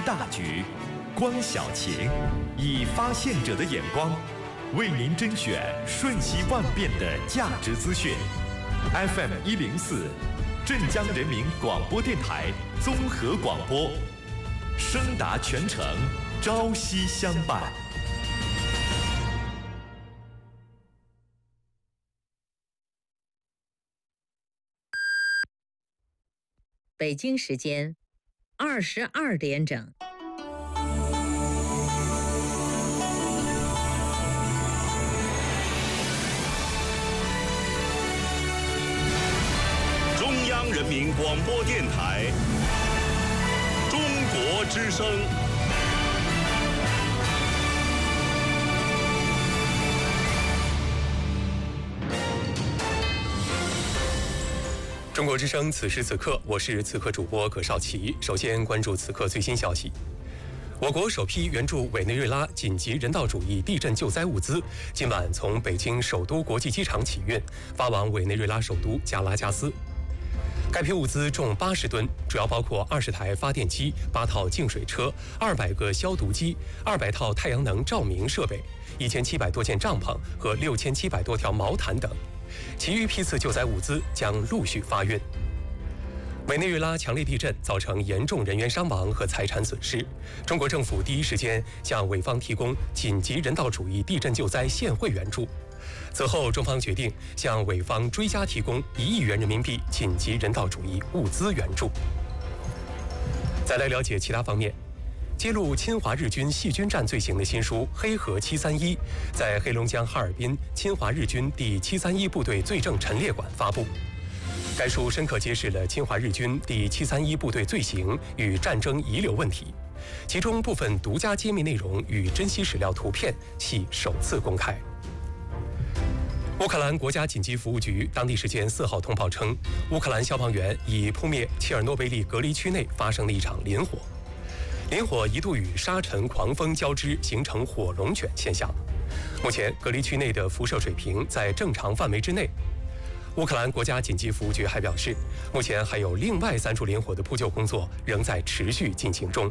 大局，观小情，以发现者的眼光，为您甄选瞬息万变的价值资讯。FM 104，镇江人民广播电台综合广播，声达全城，朝夕相伴。 北京时间22点整。 中央人民广播电台，中国之声。 中国之声，此时此刻，我是此刻主播葛少奇。首先关注此刻最新消息。我国首批援助委内瑞拉紧急人道主义地震救灾物资，今晚从北京首都国际机场起运，发往委内瑞拉首都加拉加斯。该批物资重80吨，主要包括20台发电机、8套净水车、200个消毒机、200套太阳能照明设备、1700多件帐篷和6700多条毛毯等。其余批次救灾物资将陆续发运。委内瑞拉强烈地震造成严重人员伤亡和财产损失，中国政府第一时间向委方提供紧急人道主义地震救灾现汇援助。此后，中方决定向委方追加提供1亿元人民币紧急人道主义物资援助。再来了解其他方面。揭露侵华日军细菌战罪行的新书《黑河731》在黑龙江哈尔滨侵华日军第731部队罪证陈列馆发布。该书深刻揭示了侵华日军第731部队罪行与战争遗留问题，其中部分独家揭秘内容与珍稀史料图片系首次公开。乌克兰国家紧急服务局当地时间4号通报称，乌克兰消防员已扑灭切尔诺贝利隔离区内发生的一场林火。林火一度与沙尘狂风交织，形成火龙卷现象。目前隔离区内的辐射水平在正常范围之内。乌克兰国家紧急服务局还表示，目前还有另外3处林火的扑救工作仍在持续进行中。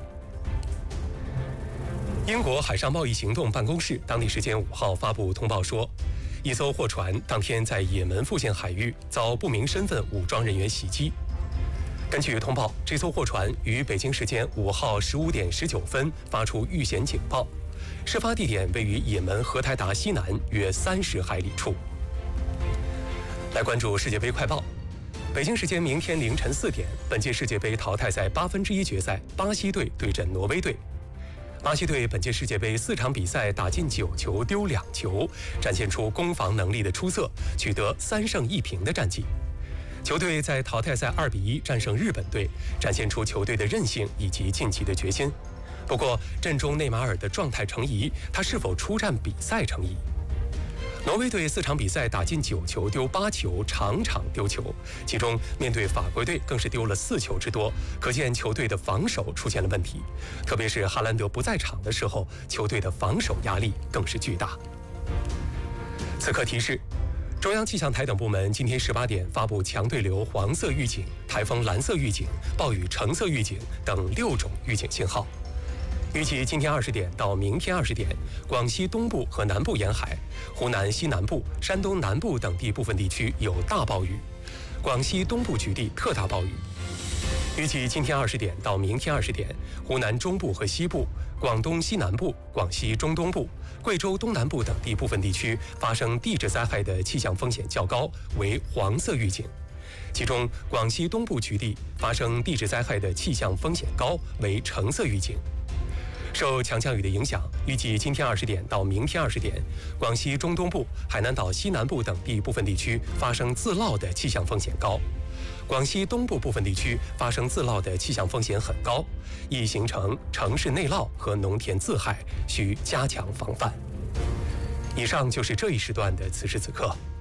英国海上贸易行动办公室当地时间5号发布通报说，一艘货船当天在也门附近海域遭不明身份武装人员袭击。根据通报，这艘货船于北京时间5号15点19分发出遇险警报，事发地点位于也门荷台达西南约30海里处。来关注世界杯快报。北京时间明天凌晨4点，本届世界杯淘汰赛1/8决赛，巴西队对阵挪威队。巴西队本届世界杯4场比赛打进9球丢2球，展现出攻防能力的出色，取得3胜1平的战绩。球队在淘汰赛2比1战胜日本队，展现出球队的韧性以及晋级的决心。不过，阵中内马尔的状态成疑，他是否出战比赛成疑。挪威队4场比赛打进9球丢8球，场场丢球，其中面对法国队更是丢了4球之多，可见球队的防守出现了问题。特别是哈兰德不在场的时候，球队的防守压力更是巨大。此刻提示。中央气象台等部门今天18点发布强对流黄色预警、台风蓝色预警、暴雨橙色预警等6种预警信号。预计今天20点到明天20点，广西东部和南部沿海、湖南西南部、山东南部等地部分地区有大暴雨，广西东部局地特大暴雨。预计今天20点到明天20点，湖南中部和西部、广东西南部、广西中东部、贵州东南部等地部分地区发生地质灾害的气象风险较高，为黄色预警。其中，广西东部局地发生地质灾害的气象风险高，为橙色预警。受强降雨的影响，预计今天20点到明天20点，广西中东部、海南岛西南部等地部分地区发生自涝的气象风险高。广西东部部分地区发生自涝的气象风险很高，易形成城市内涝和农田自害，需加强防范。以上就是这一时段的此时此刻。